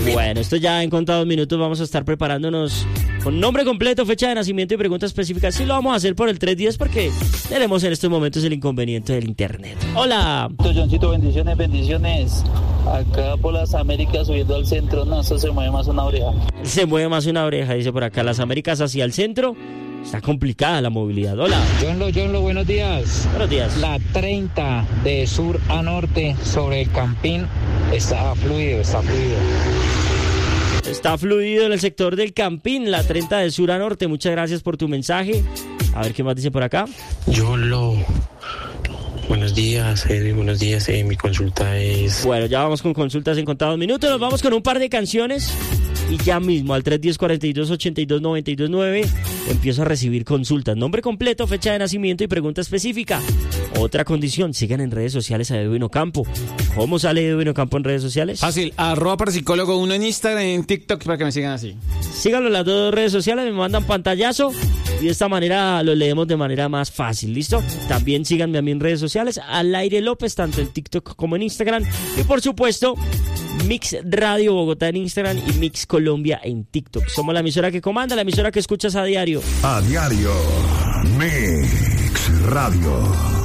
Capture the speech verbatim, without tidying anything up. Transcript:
Bueno, esto ya en contados minutos vamos a estar preparándonos con nombre completo, fecha de nacimiento y preguntas específicas. Sí lo vamos a hacer por el tres diez porque tenemos en estos momentos el inconveniente del internet. Hola. Johncito, bendiciones, bendiciones. Acá por las Américas subiendo al centro, no, eso se mueve más una oreja. Se mueve más una oreja, dice por acá. Las Américas hacia el centro. Está complicada la movilidad. Hola. Johnlo, Johnlo, buenos días. Buenos días. La treinta de sur a norte sobre el Campín está fluido, está fluido. Está fluido en el sector del Campín, la treinta de sur a norte. Muchas gracias por tu mensaje. A ver qué más dice por acá. Johnlo. Buenos días, Edwin, buenos días. Eh, mi consulta es... Bueno, ya vamos con consultas en contados minutos. Nos vamos con un par de canciones. Y ya mismo al tres uno cero, cuatro dos, ocho dos, nueve dos nueve empiezo a recibir consultas. Nombre completo, fecha de nacimiento y pregunta específica. Otra condición, sigan en redes sociales a Edwin Ocampo. ¿Cómo sale Edwin Ocampo en redes sociales? Fácil, arroba parapsicólogo uno en Instagram y en TikTok para que me sigan así. Síganlo en las dos redes sociales, me mandan pantallazo y de esta manera lo leemos de manera más fácil, ¿listo? También síganme a mí en redes sociales, Al Aire López, tanto en TikTok como en Instagram. Y por supuesto, Mix Radio Bogotá en Instagram y Mix Colombia en TikTok. Somos la emisora que comanda, la emisora que escuchas a diario. A diario, Mix Radio.